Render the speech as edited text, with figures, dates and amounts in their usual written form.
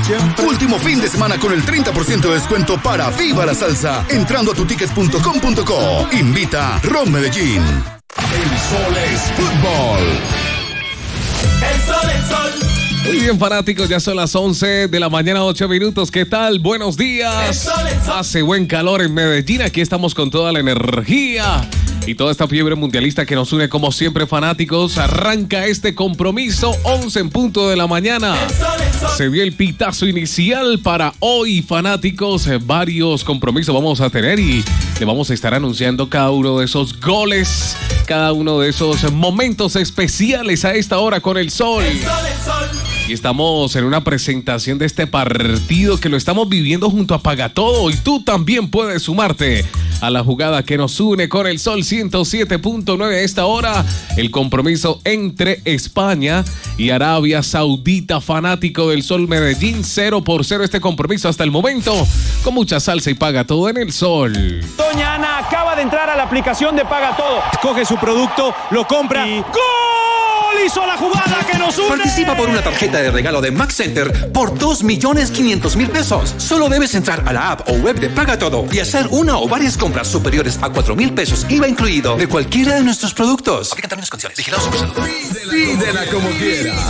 Último fin de semana con el 30% de descuento para Viva la Salsa. Entrando a tutickets.com.co. Invita Ron Medellín. El Sol es fútbol. El sol, el sol. Muy bien, fanáticos, ya son las 11 de la mañana, 8 minutos. ¿Qué tal? Buenos días. El sol, el sol. Hace buen calor en Medellín. Aquí estamos con toda la energía y toda esta fiebre mundialista que nos une como siempre, fanáticos. Arranca este compromiso, 11 en punto de la mañana. El sol, el sol. Se dio el pitazo inicial para hoy, fanáticos. Varios compromisos vamos a tener y le vamos a estar anunciando cada uno de esos goles, cada uno de esos momentos especiales a esta hora con el sol. El sol, el sol. Y estamos en una presentación de este partido que lo estamos viviendo junto a Pagatodo. Y tú también puedes sumarte a la jugada que nos une con el Sol 107.9 a esta hora. El compromiso entre España y Arabia Saudita. Fanático del Sol Medellín, 0-0 este compromiso hasta el momento. Con mucha salsa y Pagatodo en el Sol. Doña Ana acaba de entrar a la aplicación de Pagatodo. Coge su producto, lo compra y ¡gol! Hizo la jugada que nos une. Participa por una tarjeta de regalo de Max Center por 2.500.000 pesos. Solo debes entrar a la app o web de Pagatodo y hacer una o varias compras superiores a 4.000 pesos, IVA incluido, de cualquiera de nuestros productos. Aplican términos y condiciones. Vigilados por salud. Pídela como quiera.